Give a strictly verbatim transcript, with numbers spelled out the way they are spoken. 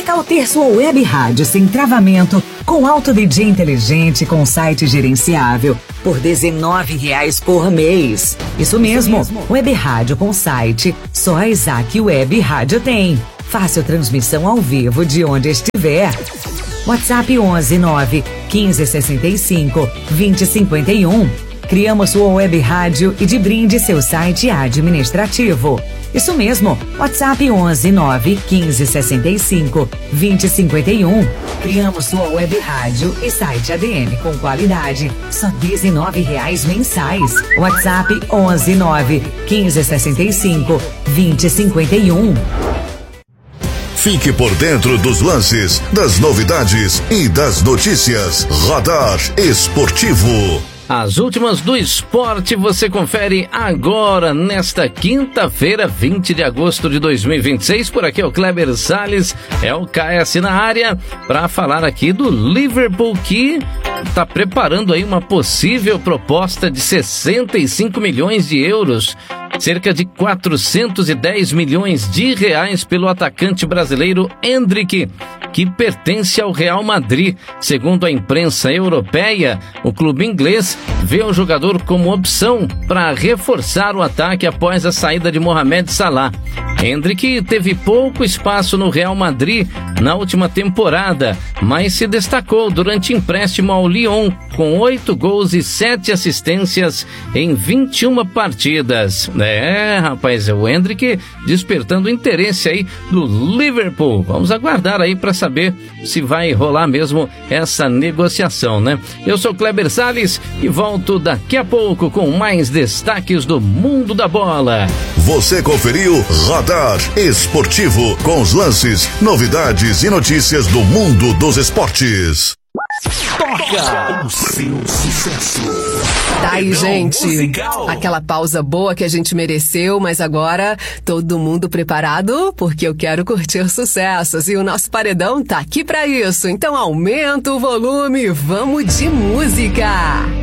Que tal ter sua web rádio sem travamento, com alto D J inteligente, com site gerenciável, por dezenove reais por mês? Isso mesmo, Isso mesmo. Web rádio com site, só a Isaac Web Rádio tem. Fácil transmissão ao vivo de onde estiver. WhatsApp onze nove quinze sessenta e cinco vinte cinquenta e um. Criamos sua web rádio e de brinde seu site administrativo. Isso mesmo, WhatsApp onze nove quinze sessenta e cinco vinte cinquenta e um. Criamos sua web rádio e site A D M com qualidade, só dezenove reais mensais. WhatsApp onze nove quinze sessenta e cinco vinte cinquenta e um. Fique por dentro dos lances, das novidades e das notícias. Radar Esportivo. As últimas do esporte você confere agora, nesta quinta-feira, vinte de agosto de dois mil e vinte e seis. Por aqui é o Kleber Salles, é o K S na área, para falar aqui do Liverpool, que está preparando aí uma possível proposta de sessenta e cinco milhões de euros, cerca de quatrocentos e dez milhões de reais pelo atacante brasileiro Endrick, que pertence ao Real Madrid. Segundo a imprensa europeia, o clube inglês vê o jogador como opção para reforçar o ataque após a saída de Mohamed Salah. Endrick teve pouco espaço no Real Madrid na última temporada, mas se destacou durante empréstimo ao Lyon, com oito gols e sete assistências em vinte e uma partidas. É, rapaz, o Endrick despertando interesse aí do Liverpool. Vamos aguardar aí para saber se vai rolar mesmo essa negociação, né? Eu sou Kleber Salles e volto daqui a pouco com mais destaques do mundo da bola. Você conferiu Radar Esportivo, com os lances, novidades e notícias do mundo dos esportes. Toca o seu sucesso. Tá aí, gente. Musical. Aquela pausa boa que a gente mereceu, mas agora todo mundo preparado? Porque eu quero curtir sucessos e o nosso paredão tá aqui pra isso. Então aumenta o volume, vamos de música.